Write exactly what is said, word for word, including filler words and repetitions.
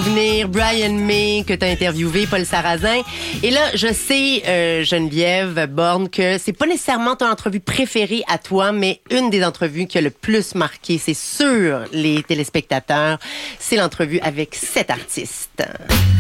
souvenirs, Brian May, que tu as interviewé, Paul Sarrazin. Et là, je sais, euh, Geneviève Borne, que c'est pas nécessairement ton entrevue préférée à toi, mais une des entrevues qui a le plus marqué, c'est sur les téléspectateurs, c'est l'entrevue avec cet artiste.